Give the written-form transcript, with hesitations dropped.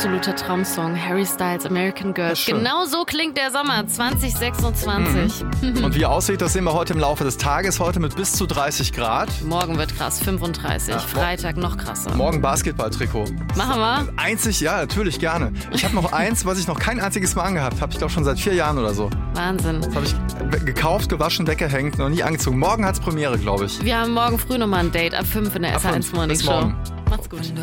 absoluter Traumsong. Harry Styles, American Girls. Genau so klingt der Sommer 2026. Und wie er aussieht, das sehen wir heute im Laufe des Tages. Heute mit bis zu 30 Grad. Morgen wird krass, 35. Ja, Freitag noch krasser. Morgen Basketball-Trikot. Machen wir? Einzig, ja, natürlich, gerne. Ich habe noch eins, was ich noch kein einziges Mal angehabt habe. Ich glaube schon seit 4 Jahren oder so. Wahnsinn. Das habe ich gekauft, gewaschen, weggehängt, noch nie angezogen. Morgen hat's Premiere, glaube ich. Wir haben morgen früh nochmal ein Date ab 5 in der SH1 Morning Show. Macht's gut.